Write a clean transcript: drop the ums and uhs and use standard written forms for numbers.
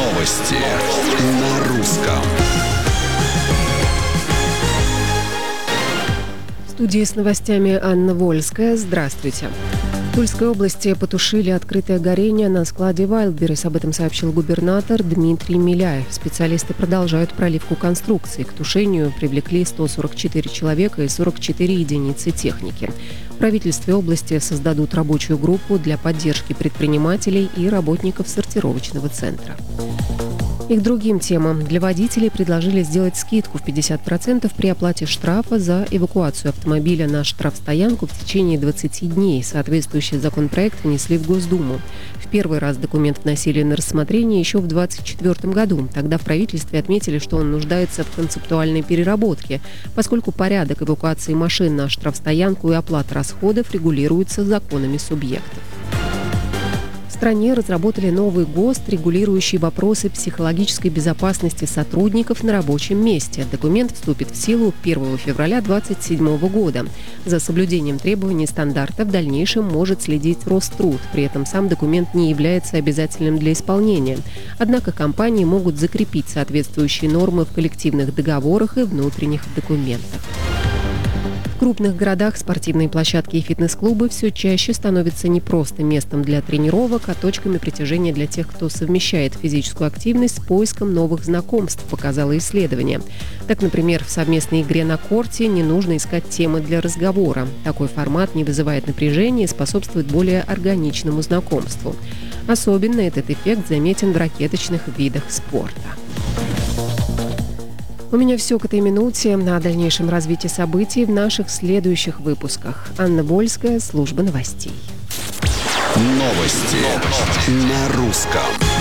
Новости на русском. В студии с новостями Анна Вольская. Здравствуйте. В Тульской области потушили открытое горение на складе Wildberries. Об этом сообщил губернатор Дмитрий Миляев. Специалисты продолжают проливку конструкций. К тушению привлекли 144 человека и 44 единицы техники. В правительстве области создадут рабочую группу для поддержки предпринимателей и работников сортировочного центра. И к другим темам. Для водителей предложили сделать скидку в 50% при оплате штрафа за эвакуацию автомобиля на штрафстоянку в течение 20 дней. Соответствующий законопроект внесли в Госдуму. В первый раз документ вносили на рассмотрение еще в 2024 году. Тогда в правительстве отметили, что он нуждается в концептуальной переработке, поскольку порядок эвакуации машин на штрафстоянку и оплата расходов регулируется законами субъектов. В стране разработали новый ГОСТ, регулирующий вопросы психологической безопасности сотрудников на рабочем месте. Документ вступит в силу 1 февраля 2027 года. За соблюдением требований стандарта в дальнейшем может следить Роструд. При этом сам документ не является обязательным для исполнения. Однако компании могут закрепить соответствующие нормы в коллективных договорах и внутренних документах. В крупных городах спортивные площадки и фитнес-клубы все чаще становятся не просто местом для тренировок, а точками притяжения для тех, кто совмещает физическую активность с поиском новых знакомств, показало исследование. Так, например, в совместной игре на корте не нужно искать темы для разговора. Такой формат не вызывает напряжения и способствует более органичному знакомству. Особенно этот эффект заметен в ракеточных видах спорта. У меня все к этой минуте. О дальнейшем развитии событий в наших следующих выпусках. Анна Вольская, служба новостей. Новости на русском.